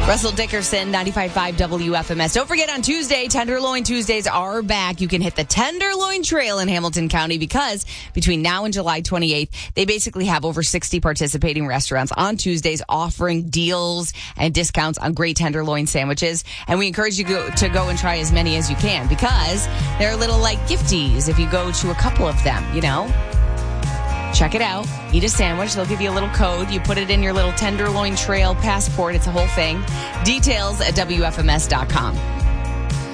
Russell Dickerson, 95.5 WFMS. Don't forget on Tuesday, Tenderloin Tuesdays are back. You can hit the Tenderloin Trail in Hamilton County because between now and July 28th, they basically have over 60 participating restaurants on Tuesdays offering deals and discounts on great tenderloin sandwiches. And we encourage you to go and try as many as you can because they're little like gifties if you go to a couple of them, you know. Check it out. Eat a sandwich. They'll give you a little code. You put it in your little Tenderloin Trail passport. It's a whole thing. Details at WFMS.com.